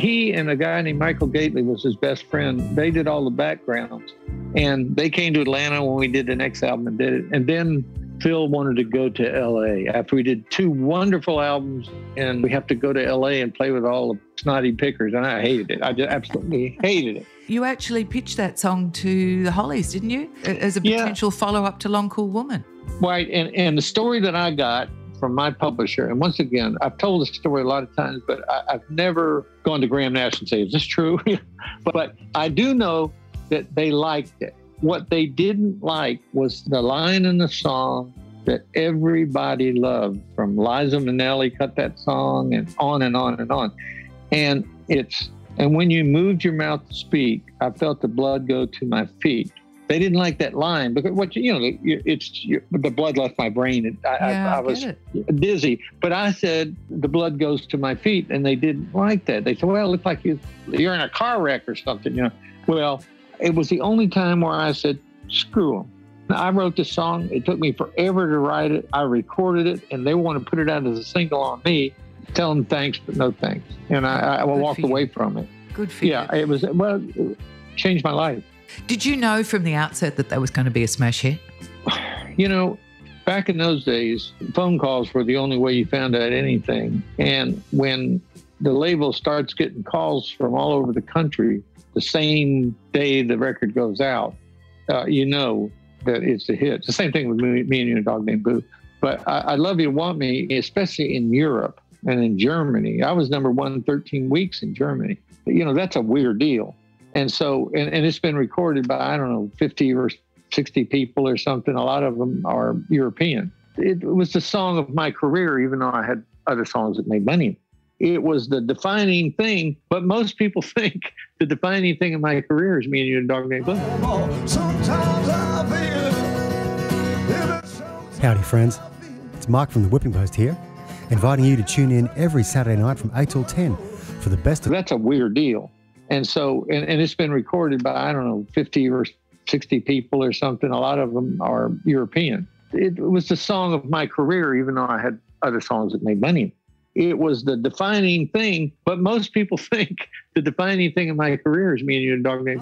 he and a guy named Michael Gately was his best friend. They did all the backgrounds, and they came to Atlanta when we did the next album and did it. And then Phil wanted to go to LA after we did 2 wonderful albums, and we have to go to LA and play with all the snotty pickers. And I hated it. I just absolutely hated it. You actually pitched that song to the Hollies, didn't you? As a potential follow-up to Long Cool Woman. Right. And the story that I got from my publisher, and once again, I've told this story a lot of times, but I've never gone to Graham Nash and say, is this true? But I do know that they liked it. What they didn't like was the line in the song that everybody loved, from Liza Minnelli cut that song and on and on and on. And when you moved your mouth to speak, I felt the blood go to my feet. They didn't like that line because the blood left my brain. I was dizzy. But I said the blood goes to my feet, and they didn't like that. They said, "Well, it looks like you're in a car wreck or something." Well, it was the only time where I said, "Screw them." I wrote the song. It took me forever to write it. I recorded it, and they want to put it out as a single on me. Tell them thanks, but no thanks. And I walked away from it. Good for you. Yeah, it changed my life. Did you know from the outset that was going to be a smash hit? Back in those days, phone calls were the only way you found out anything. And when the label starts getting calls from all over the country the same day the record goes out, you know that it's a hit. It's the same thing with me and You, a Dog Named Boo. But I Love You, Want Me, especially in Europe and in Germany. I was number 1 13 weeks in Germany. That's a weird deal. And so, and it's been recorded by, 50 or 60 people or something. A lot of them are European. It was the song of my career, even though I had other songs that made money. It was the defining thing, but most people think the defining thing in my career is Me and You, a Dog Named Boo. Howdy, friends. It's Mark from The Whipping Post here, inviting you to tune in every Saturday night from 8 till 10 for the best of... That's a weird deal. And so, and it's been recorded by, 50 or 60 people or something. A lot of them are European. It was the song of my career, even though I had other songs that made money. It was the defining thing, but most people think the defining thing in my career is Me and You, a Dog Named